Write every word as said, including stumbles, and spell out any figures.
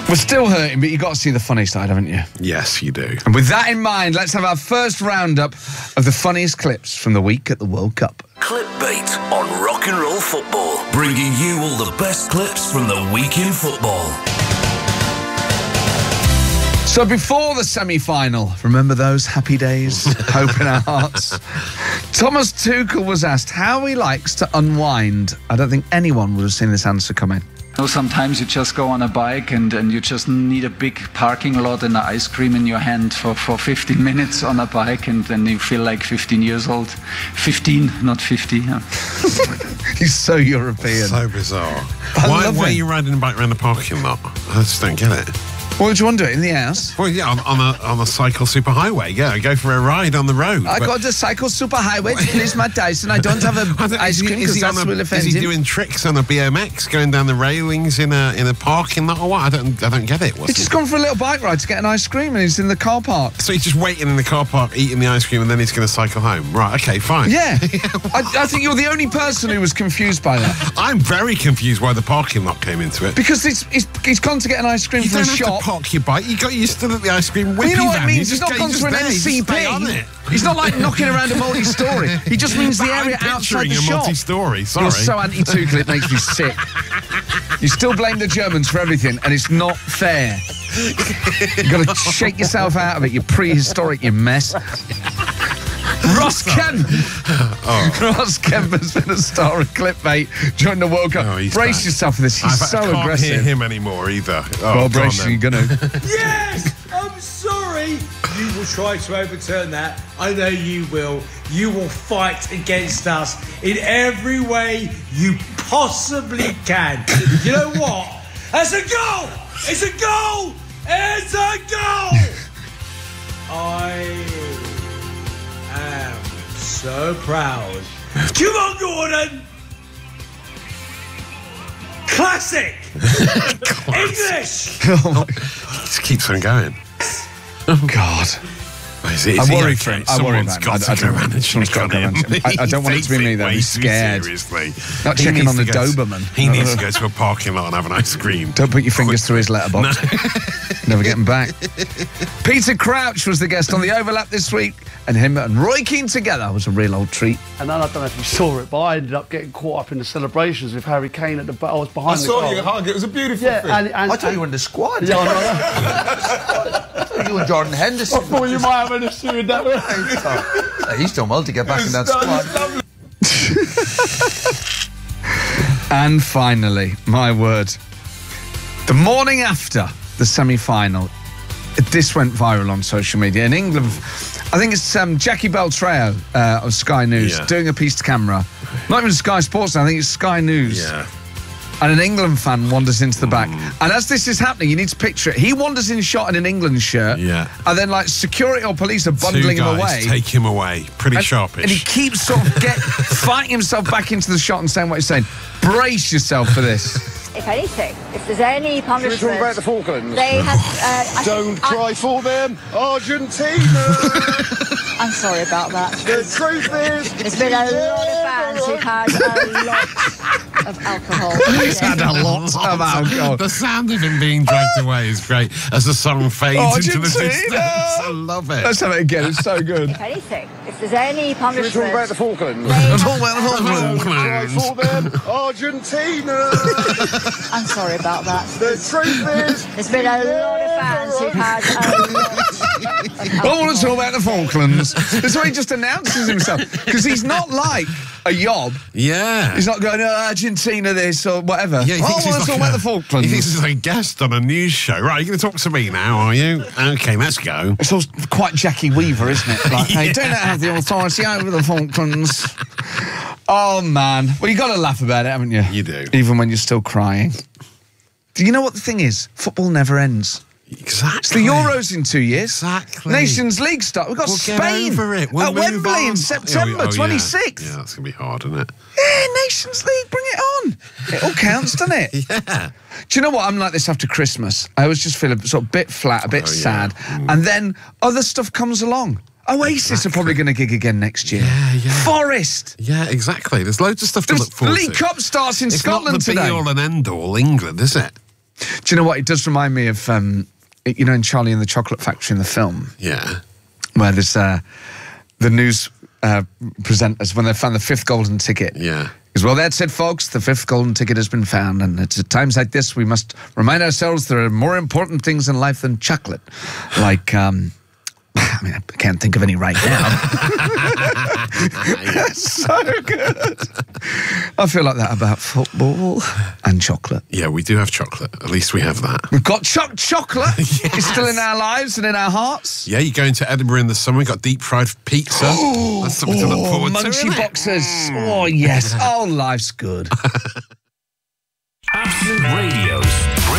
We're still hurting, but you've got to see the funny side, haven't you? Yes, you do. And with that in mind, let's have our first roundup of the funniest clips from the week at the World Cup. Clipbait on Rock and Roll Football, bringing you all the best clips from the week in football. So before the semi-final, remember those happy days? Hope in our hearts. Thomas Tuchel was asked how he likes to unwind. I don't think anyone would have seen this answer come in. You know, sometimes you just go on a bike and, and you just need a big parking lot and an ice cream in your hand for, for fifteen minutes on a bike, and then you feel like fifteen years old. fifteen, not fifty. Yeah. He's so European. So bizarre. I Why, love why are it. you riding a bike around the parking lot? I just don't get it. What would you want to do? In the house? Well, yeah, on, on a on a cycle superhighway. Yeah, go for a ride on the road. I but- got the cycle superhighway to please Matt Dyson. I don't have I a don't- ice is he- cream is because he on that's a- will offend Is he him. doing tricks on a B M X, going down the railings in a in a parking lot or what? I don't I don't get it. What's He's just gone for a little bike ride to get an ice cream and he's in the car park. So he's just waiting in the car park, eating the ice cream, and then he's going to cycle home. Right, okay, fine. Yeah. I, I think you're the only person who was confused by that. I'm very confused why the parking lot came into it. Because he's, he's, he's gone to get an ice cream You from don't a have shop. to park your bike. You got you stood at the ice cream whippy You know what van. it You means? He's just not go- gone you to just an there, you M C just stay on P. it. He's not like knocking around a multi-story. He just means the But area I'm outside picturing the a shop. multi-story. Sorry. You're so anti-Tuchel, it makes me sick. You still blame the Germans for everything, and it's not fair. You've got to shake yourself out of it, you prehistoric, you mess. Ross Kemp. Oh. Ross Kemp has been a star of clipbait during the World Cup. Oh, he's Brace back. yourself for this. He's I so can't aggressive. hear him anymore either. Oh, well, go on brace, then. you're going to. Yes! I'm sorry! You will try to overturn that. I know you will. You will fight against us in every way you possibly can. You know what? That's a goal! It's a goal! It's a goal! I am so proud. Come on, Gordon! Classic! English! Oh, Just keeps on going. God. Is it, I is he worry okay? for him. I worry Someone's about him. got I- I to go don't- around and someone's check got on to go him. around and- I- I don't want it to be me, though. Way He's too scared. Seriously. Not He checking needs on to the go to- Doberman. He needs to go to a parking lot and have an ice cream. Don't put your fingers through his letterbox. Never getting back. Peter Crouch was the guest on the Overlap this week, and him and Roy Keane together was a real old treat. And then I don't know if you saw it, but I ended up getting caught up in the celebrations with Harry Kane at the back. I was behind I the saw goal. you hug. It was a beautiful Yeah, thing. and, and, I thought you were in the squad. Yeah, I know. I thought you and Jordan Henderson. I thought you might have an issue with that. Yeah, he's done well to get back in that squad. And finally, my word, the morning after the semi-final, this went viral on social media. In England, I think it's um, Jackie Beltrao uh, of Sky News Yeah. doing a piece to camera. Not even Sky Sports, I think it's Sky News. Yeah. And an England fan wanders into the back. And as this is happening, you need to picture it. He wanders in shot in an England shirt. Yeah. And then, like, security or police are bundling Two him guys away. take him away. Pretty And, sharpish. and he keeps sort of get fighting himself back into the shot and saying what he's saying. Brace yourself for this. If anything, if there's any punishment... Should we talk about the Falklands? They have... Uh, I Don't think- cry I, for them, Argentina! I'm sorry about that. The truth is... There's been a lot of fans who've had a lot of alcohol. He's had a lot of alcohol. The sound of him being dragged away is great as the song fades into the Argentina! distance. I love it. Let's have it again. It's so good. If anything, if there's any Should we punishment... talk about the Falklands? they have, Don't cry for them, Argentina! I'm sorry about that. The truth is... There's been a lot of fans who've had a lot of I want to alcohol. talk about the Falklands. That's why he just announces himself. Because he's not like a yob. Yeah. He's not going, oh, Argentina this or whatever. Yeah, he oh, I thinks want he's to like talk about a- the Falklands. He thinks he's a guest on a news show. Right, you're going to talk to me now, are you? Okay, let's go. It's all quite Jackie Weaver, isn't it? Like, hey, do not have the authority over the Falklands. Oh, man. Well, you got to laugh about it, haven't you? You do. Even when you're still crying. Do you know what the thing is? Football never ends. Exactly. It's the Euros in two years. Exactly. Nations League start. We've got We'll get Spain over it. We'll at move Wembley on. in September Oh, oh, yeah. twenty-sixth. Yeah, that's going to be hard, isn't it? Yeah, Nations League, bring it on. It all counts, doesn't it? Yeah. Do you know what? I'm like this after Christmas. I always just feel a sort of bit flat, a bit Oh, yeah. sad. Mm. And then other stuff comes along. Oasis Exactly. are probably going to gig again next year. Yeah, yeah. Forest. Yeah, exactly. There's loads of stuff to The look forward League to. Cup starts in It's Scotland not the today. be-all and end-all England, is it? Do you know what? It does remind me of, um, you know, in Charlie and the Chocolate Factory in the film, Yeah. where there's uh, the news uh, presenters, when they found the fifth golden ticket. Yeah. Because, well, that's it, folks. The fifth golden ticket has been found. And it's at times like this, we must remind ourselves there are more important things in life than chocolate. Like, um, I mean, I can't think of any right now. So good. I feel like that about football and chocolate. Yeah, we do have chocolate. At least we have that. We've got cho- chocolate. Yes. It's still in our lives and in our hearts. Yeah, you're going to Edinburgh in the summer. We've got deep fried pizza. That's something to look forward to. Munchy isn't it? boxes. Oh, yes. Oh, life's good. Absolute Radio's